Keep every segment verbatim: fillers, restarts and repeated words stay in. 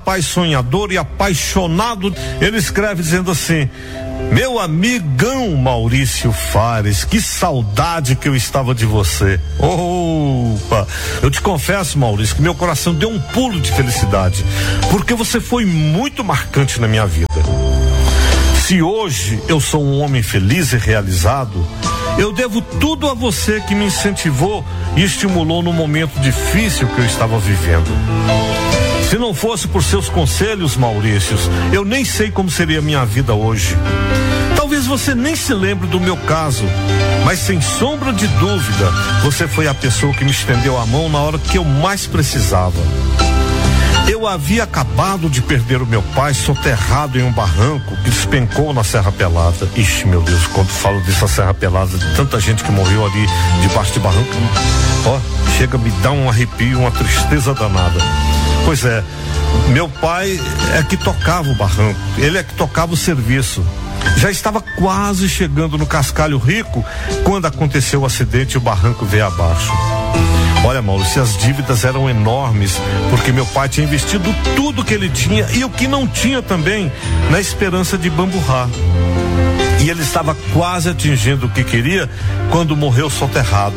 Pai sonhador e apaixonado, ele escreve dizendo assim: meu amigão Maurício Fares, que saudade que eu estava de você. Opa! Eu te confesso, Maurício, que meu coração deu um pulo de felicidade, porque você foi muito marcante na minha vida. Se hoje eu sou um homem feliz e realizado, eu devo tudo a você que me incentivou e estimulou no momento difícil que eu estava vivendo. Se não fosse por seus conselhos, Maurício, eu nem sei como seria a minha vida hoje. Talvez você nem se lembre do meu caso, mas sem sombra de dúvida, você foi a pessoa que me estendeu a mão na hora que eu mais precisava. Eu havia acabado de perder o meu pai soterrado em um barranco que despencou na Serra Pelada. Ixi, meu Deus, quando falo dessa Serra Pelada, de tanta gente que morreu ali debaixo de barranco, ó, chega a me dar um arrepio, uma tristeza danada. Pois é, meu pai é que tocava o barranco, ele é que tocava o serviço. Já estava quase chegando no Cascalho Rico quando aconteceu o acidente e o barranco veio abaixo. Olha, Maurício, as dívidas eram enormes, porque meu pai tinha investido tudo que ele tinha e o que não tinha também, na esperança de bamburrar. E ele estava quase atingindo o que queria quando morreu soterrado.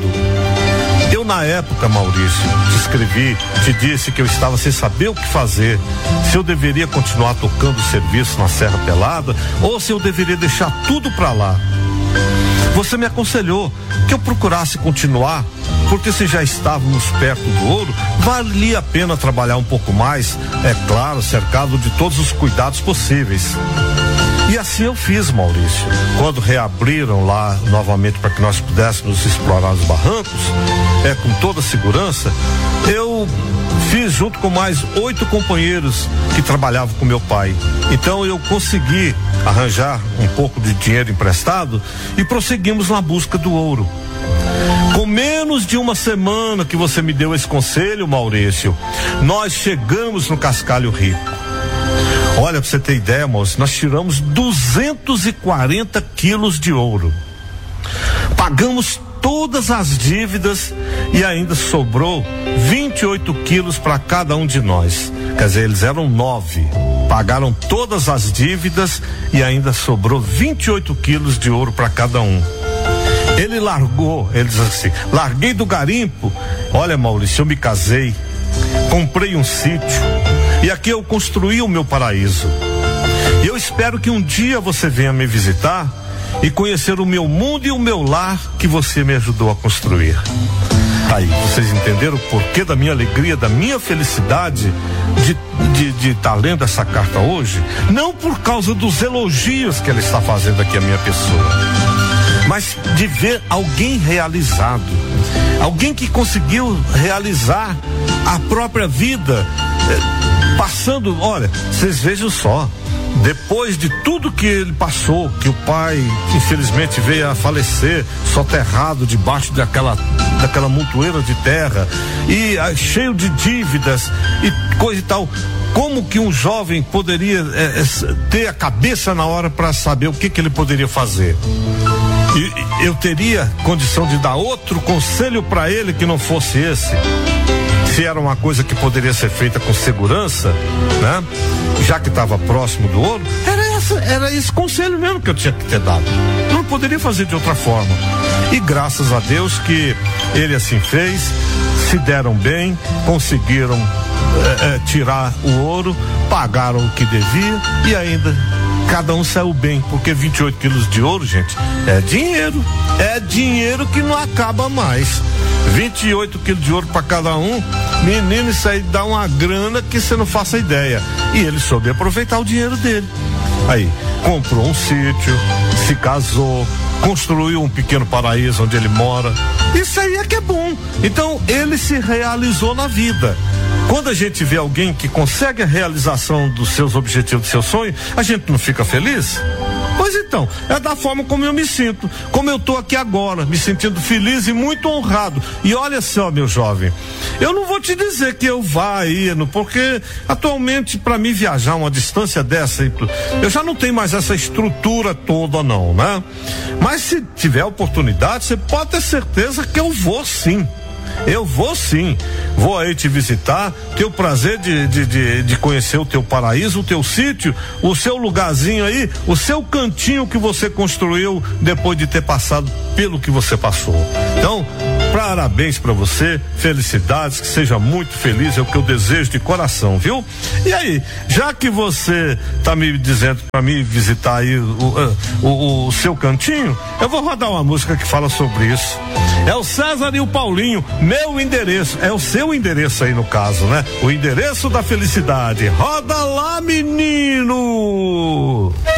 Eu, na época, Maurício, te escrevi, te disse que eu estava sem saber o que fazer, se eu deveria continuar tocando o serviço na Serra Pelada ou se eu deveria deixar tudo pra lá. Você me aconselhou que eu procurasse continuar, porque se já estávamos perto do ouro, valia a pena trabalhar um pouco mais, é claro, cercado de todos os cuidados possíveis. E assim eu fiz, Maurício. Quando reabriram lá novamente para que nós pudéssemos explorar os barrancos, é, com toda segurança, eu fiz junto com mais oito companheiros que trabalhavam com meu pai. Então eu consegui arranjar um pouco de dinheiro emprestado e prosseguimos na busca do ouro. Com menos de uma semana que você me deu esse conselho, Maurício, nós chegamos no Cascalho Rico. Olha, pra você ter ideia, moço, nós tiramos duzentos e quarenta quilos de ouro. Pagamos todas as dívidas e ainda sobrou vinte e oito quilos para cada um de nós. Quer dizer, eles eram nove. Pagaram todas as dívidas e ainda sobrou vinte e oito quilos de ouro para cada um. Ele largou, ele diz assim, larguei do garimpo. Olha, Maurício, eu me casei, comprei um sítio e aqui eu construí o meu paraíso. E eu espero que um dia você venha me visitar e conhecer o meu mundo e o meu lar que você me ajudou a construir. Aí, vocês entenderam o porquê da minha alegria, da minha felicidade de de de estar lendo essa carta hoje? Não por causa dos elogios que ela está fazendo aqui à minha pessoa, mas de ver alguém realizado, alguém que conseguiu realizar a própria vida, eh, passando, olha, vocês vejam só, depois de tudo que ele passou, que o pai infelizmente veio a falecer, soterrado debaixo daquela daquela montoeira de terra e ah, cheio de dívidas e coisa e tal, como que um jovem poderia eh, eh, ter a cabeça na hora para saber o que que ele poderia fazer? E eu teria condição de dar outro conselho para ele que não fosse esse? Se era uma coisa que poderia ser feita com segurança, né? Já que estava próximo do ouro, era essa, era esse conselho mesmo que eu tinha que ter dado. Eu não poderia fazer de outra forma. E graças a Deus que ele assim fez, se deram bem, conseguiram é, é, tirar o ouro, pagaram o que devia e ainda cada um saiu bem, porque vinte e oito quilos de ouro, gente, é dinheiro, é dinheiro que não acaba mais. vinte e oito quilos de ouro para cada um, menino, isso aí dá uma grana que você não faça ideia. E ele soube aproveitar o dinheiro dele. Aí, comprou um sítio, se casou, construiu um pequeno paraíso onde ele mora. Isso aí é que é bom. Então, ele se realizou na vida. Quando a gente vê alguém que consegue a realização dos seus objetivos, do seu sonho, a gente não fica feliz? Pois então, é da forma como eu me sinto, como eu tô aqui agora, me sentindo feliz e muito honrado. E olha só, meu jovem, eu não vou te dizer que eu vá aí, porque atualmente para mim viajar uma distância dessa, eu já não tenho mais essa estrutura toda não, né? Mas se tiver oportunidade, você pode ter certeza que eu vou sim. Eu vou sim, vou aí te visitar, ter o prazer de, de, de, de conhecer o teu paraíso, o teu sítio, o seu lugarzinho aí, o seu cantinho que você construiu depois de ter passado pelo que você passou. Então, parabéns pra você, felicidades, que seja muito feliz, é o que eu desejo de coração, viu? E aí, já que você tá me dizendo pra mim visitar aí o, o, o seu cantinho, eu vou rodar uma música que fala sobre isso. É o César e o Paulinho, meu endereço, é o seu endereço aí no caso, né? O endereço da felicidade. Roda lá, menino!